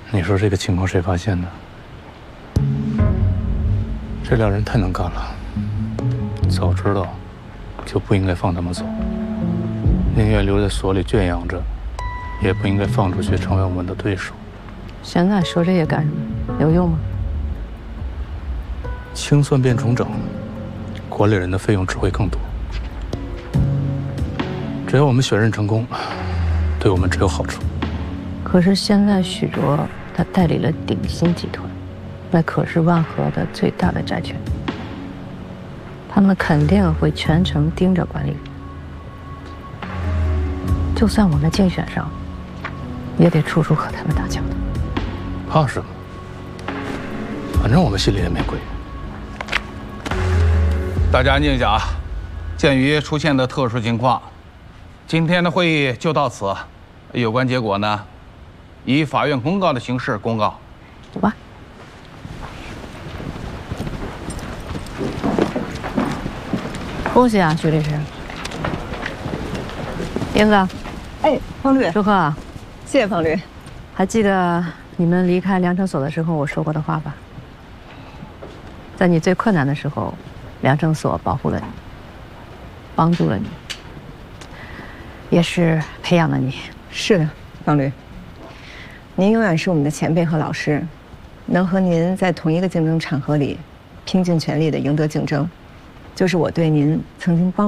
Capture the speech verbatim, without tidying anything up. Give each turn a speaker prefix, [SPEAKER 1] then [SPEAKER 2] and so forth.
[SPEAKER 1] 你说这个情况谁发现的？这俩人太能干了，早知道就不应该放他们走，宁愿留在所里圈养着，也不应该放出去成为我们的对手。
[SPEAKER 2] 现在说这些干什么？有用吗？
[SPEAKER 1] 清算变重整，管理人的费用只会更多。只要我们选任成功，对我们只有好处。
[SPEAKER 2] 可是现在许卓他代理了鼎新集团，那可是万和的最大的债权，他们肯定会全程盯着管理人。就算我们竞选上，也得处处和他们打交道。
[SPEAKER 1] 怕什么？反正我们心里也没鬼。
[SPEAKER 3] 大家安静一下啊！鉴于出现的特殊情况，今天的会议就到此。有关结果呢，以法院公告的形式公告。
[SPEAKER 2] 走吧。恭喜啊，徐律师。英子。
[SPEAKER 4] 哎，方律。
[SPEAKER 2] 舒克啊，
[SPEAKER 4] 谢谢方律。
[SPEAKER 2] 还记得你们离开良城所的时候我说过的话吧？在你最困难的时候，良城所保护了你，帮助了你，也是培养了你。
[SPEAKER 4] 是的，方律，您永远是我们的前辈和老师，能和您在同一个竞争场合里拼尽全力的赢得竞争，就是我对您曾经帮